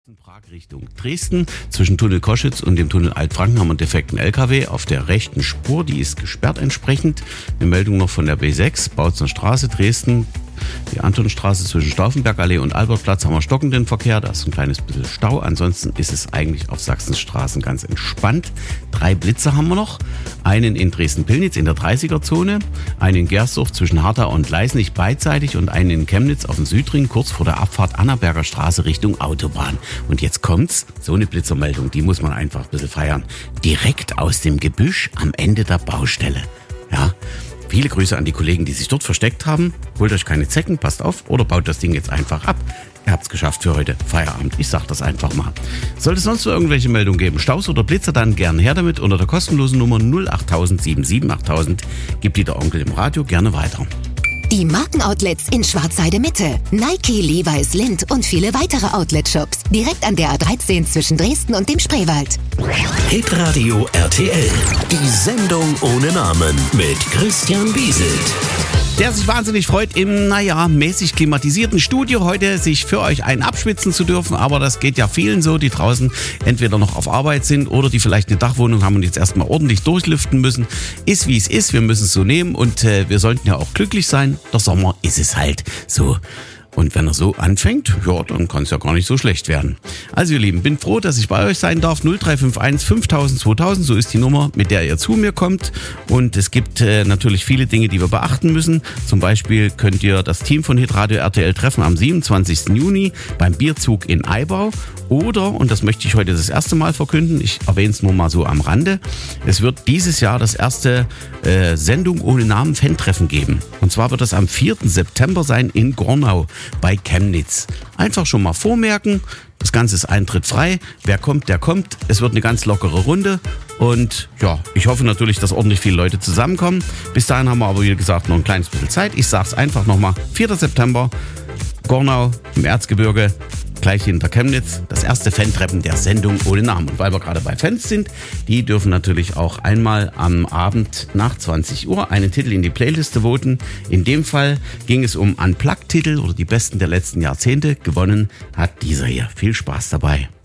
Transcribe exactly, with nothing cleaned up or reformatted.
In Prag Richtung Dresden, zwischen Tunnel Koschitz und dem Tunnel Altfranken haben wir einen defekten L K W auf der rechten Spur, die ist gesperrt entsprechend. Eine Meldung noch von der B sechs, Bautzner Straße, Dresden, die Antonstraße zwischen Stauffenbergallee und Albertplatz haben wir stockenden Verkehr, da ist ein kleines bisschen Stau. Ansonsten ist es eigentlich auf Sachsens Straßen ganz entspannt. Drei Blitze haben wir noch, einen in Dresden-Pillnitz in der dreißiger-Zone, einen in Gersdorf zwischen Hartau und Leisnig beidseitig und einen in Chemnitz auf dem Südring kurz vor der Abfahrt Annaberger Straße Richtung Autobahn. Und jetzt kommt's, so eine Blitzermeldung, die muss man einfach ein bisschen feiern. Direkt aus dem Gebüsch am Ende der Baustelle. Ja, viele Grüße an die Kollegen, die sich dort versteckt haben. Holt euch keine Zecken, passt auf, oder baut das Ding jetzt einfach ab. Ihr habt's geschafft für heute. Feierabend. Ich sag das einfach mal. Sollte es sonst noch irgendwelche Meldungen geben, Staus oder Blitzer, dann gern her damit unter der kostenlosen Nummer null acht tausend sieben sieben achttausend. Gibt die der Onkel im Radio gerne weiter. Die Markenoutlets in Schwarzheide Mitte, Nike, Levi's, Lindt und viele weitere Outlet-Shops. Direkt an der A dreizehn zwischen Dresden und dem Spreewald. Hitradio R T L. Die Sendung ohne Namen mit Christian Bieselt. Der sich wahnsinnig freut, im, naja, mäßig klimatisierten Studio heute sich für euch einen abschwitzen zu dürfen. Aber das geht ja vielen so, die draußen entweder noch auf Arbeit sind oder die vielleicht eine Dachwohnung haben und jetzt erstmal ordentlich durchlüften müssen. Ist wie es ist, wir müssen es so nehmen und äh, wir sollten ja auch glücklich sein. Der Sommer ist es halt so. Und wenn er so anfängt, ja, dann kann es ja gar nicht so schlecht werden. Also ihr Lieben, bin froh, dass ich bei euch sein darf. null drei fünf eins fünftausend zweitausend, so ist die Nummer, mit der ihr zu mir kommt. Und es gibt äh, natürlich viele Dinge, die wir beachten müssen. Zum Beispiel könnt ihr das Team von Hitradio R T L treffen am siebenundzwanzigsten Juni beim Bierzug in Eibau. Oder, und das möchte ich heute das erste Mal verkünden, ich erwähne es nur mal so am Rande, es wird dieses Jahr das erste äh, Sendung ohne Namen Fan-Treffen geben. Und zwar wird das am vierten September sein in Gornau bei Chemnitz. Einfach schon mal vormerken, das Ganze ist eintrittfrei. Wer kommt, der kommt. Es wird eine ganz lockere Runde. Und ja, ich hoffe natürlich, dass ordentlich viele Leute zusammenkommen. Bis dahin haben wir aber, wie gesagt, noch ein kleines bisschen Zeit. Ich sage es einfach nochmal, vierten September, Gornau im Erzgebirge. Gleich hinter Chemnitz, das erste Fan-Treffen der Sendung ohne Namen. Und weil wir gerade bei Fans sind, die dürfen natürlich auch einmal am Abend nach zwanzig Uhr einen Titel in die Playliste voten. In dem Fall ging es um Unplugged-Titel oder die besten der letzten Jahrzehnte. Gewonnen hat dieser hier. Viel Spaß dabei.